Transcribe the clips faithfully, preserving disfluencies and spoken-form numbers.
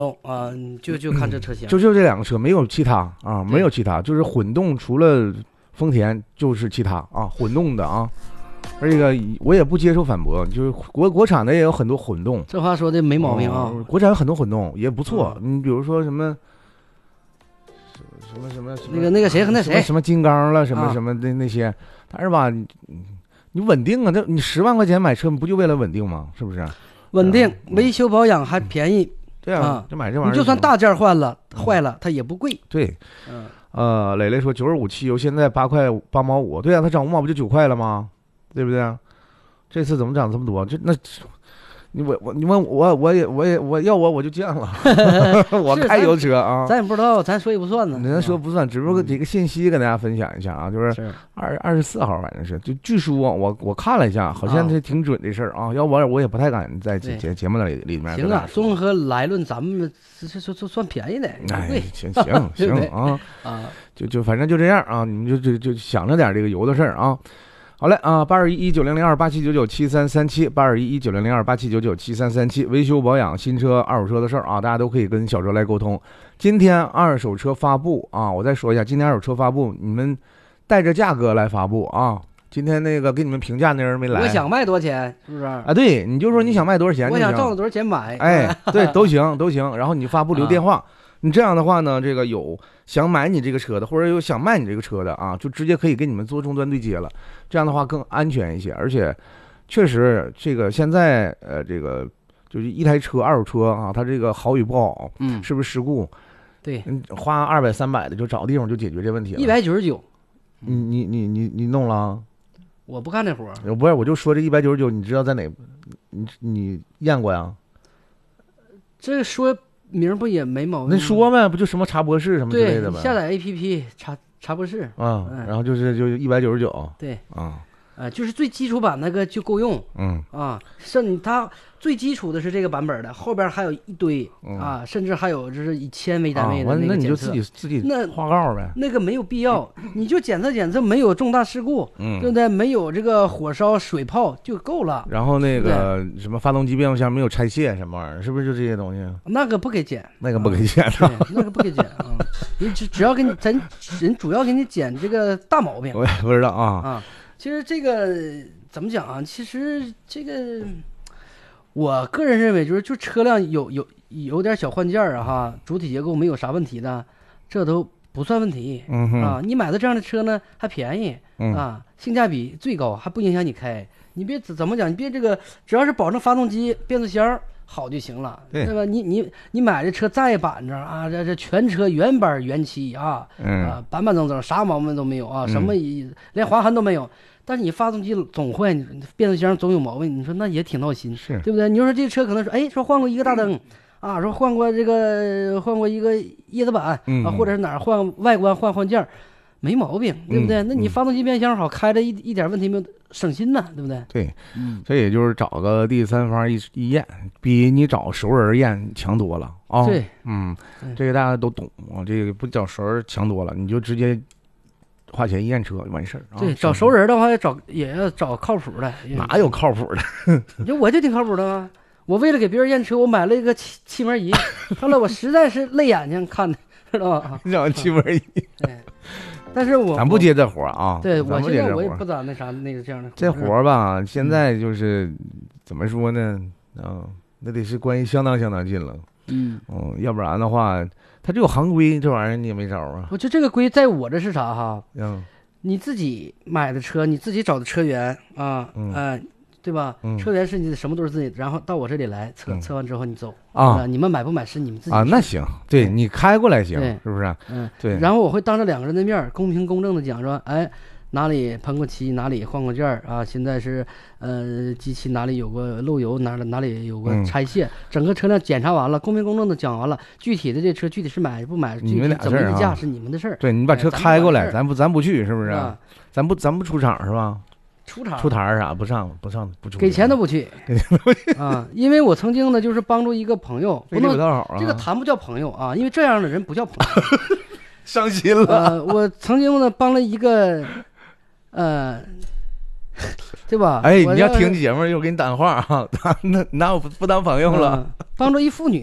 哦啊，就就看这车型， 就就这两个车，没有其他啊，没有其他，就是混动，除了丰田就是其他啊，混动的啊。而这个我也不接受反驳，就是国国产的也有很多混动， 这话说的没毛病啊。 哦、国产有很多混动也不错， 嗯、 你比如说什么什么什么什么那个那个谁和那谁什么金刚了，什么什么的那些，啊、但是吧，你稳定啊，这你十万块钱买车不就为了稳定吗？是不是？ 稳定， 嗯、 维修保养还便宜。 对啊，就买这玩意儿。 你就算大件换了坏了，它也不贵。 对，嗯，呃，磊磊说九十五汽油现在八块八毛五，对啊，它涨五毛不就九块了吗？对不对？这次怎么涨这么多？这那，你我我你问我我也我也我要我我就降了，我开油车啊， 咱也不知道，咱说也不算呢。 咱说不算，只不过这个信息跟大家分享一下啊，就是二二十四号，反正是就据说我我看了一下，好像是挺准这事儿啊，要我我也不太敢在节节节目里里面。 行啊，综合来论，咱们这这这算便宜的， 哎，行行行啊啊，就就反正就这样啊，你们就就就想着点这个油的事儿啊。好嘞啊，八二一一九零零二八七九九七三三七，八二一一九零零二八七九九七三三七，维修保养、新车、二手车的事儿啊，大家都可以跟小哲来沟通。今天二手车发布啊，我再说一下，今天二手车发布，你们带着价格来发布啊。今天那个给你们评价那人没来， 我想卖多少钱，是不是啊？ 对，你就说你想卖多少钱， 我想挣了多少钱买， 哎，对，都行都行。然后你发布留电话。啊，你这样的话呢，这个有想买你这个车的，或者有想卖你这个车的啊，就直接可以给你们做终端对接了。这样的话更安全一些，而且确实这个现在呃，这个就是一台车二手车啊，它这个好与不好，嗯，是不是事故？ 对， 嗯，花二百三百的就找地方就解决这问题了。 一百九十九， 你你你你你弄了？ 我不干这活儿。 不是，我就说这一百九十九，你知道在哪？你你验过呀？ 这说。名不也没毛病？ 那说呗，不就什么茶博士什么之类的呗？ 下载 A P P 茶茶博士啊，嗯、然后就是就一百九十九， 对啊， 呃，就是最基础版那个就够用，嗯啊，甚它最基础的是这个版本的，后边还有一堆、嗯、啊，甚至还有就是以千为单位的那个检测， 那你就自己自己那画告呗， 那个没有必要，你就检测检测没有重大事故，嗯，对不对？没有这个火烧水泡就够了。 然后那个什么发动机变速箱没有拆卸什么玩意儿，是不是就这些东西？ 那个不给检， 那个不给检， 对，那个不给检啊。你只只要给你咱人主要给你检这个大毛病。 我也不知道啊啊，其实这个怎么讲啊？其实这个。我个人认为，就是就车辆有有有点小换件儿啊，哈，主体结构没有啥问题的，这都不算问题。嗯啊，你买的这样的车呢，还便宜、嗯、啊，性价比最高，还不影响你开。你别怎么讲，你别这个，只要是保证发动机、变速箱好就行了，对, 对吧？你你你买的车再板正啊，这这全车原版原漆啊，嗯啊，板板正正，啥毛病都没有啊，什么连划痕都没有。但是你发动机总坏，变速箱总有毛病，你说那也挺闹心， 是对不对？你说这车可能说，哎，说换过一个大灯，啊，说换过这个换过一个叶子板、嗯、啊，或者是哪儿换外观换换件，没毛病，对不对？嗯、那你发动机变速箱好，开着一一点问题没有，省心呐，对不对？ 对，嗯，这也就是找个第三方一一验，比你找熟人验强多了啊。 对， 嗯，这个大家都懂啊，这个不找熟人强多了，你就直接。花钱一验车完事儿、啊。 对，找熟人的话要找也要找靠谱的。 哪有靠谱的？ 你说我就挺靠谱的吗？我为了给别人验车，我买了一个气气门仪，后来我实在是累眼睛看的，知道吧？ 你找气门仪。 对，但是我咱不接这活啊。 对，我现在我也不咋那啥那个这样的。 这活吧，现在就是、嗯、怎么说呢？啊，那得是关系相当相当近了。嗯嗯，要不然的话。它这有行规，这玩意儿你也没招啊。 我觉得这个规在我这是啥哈？ 嗯， 你自己买的车，你自己找的车源啊，嗯、呃，对吧？嗯、车源是你的，什么都是自己的，然后到我这里来测，测完之后你走啊。你们买不买是你们自己啊。那行，对你开过来行，是不是？ 嗯， 对。 然后我会当着两个人的面，公平公正的讲说，哎。哪里喷过漆，哪里换过件儿啊？现在是呃，机器哪里有个漏油，哪里哪里有个拆卸、嗯，整个车辆检查完了，公平公正的讲完了，具体的这车具体是买不买，具体怎么议价是你们的事儿。 对你把车开过来，咱不咱不去是不是？啊、咱不咱不出场是吧？ 出场出台啥不上不上不出， 给钱都不去， 给钱都不去啊！因为我曾经呢，就是帮助一个朋友，不能、 啊、 这个谈不叫朋友啊，因为这样的人不叫朋友， 伤心了。 呃，我曾经呢帮了一个。呃，对吧？ 哎，你要听节目，又给你打电话啊，那那我不不当朋友了。 呃、帮助一妇女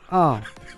啊。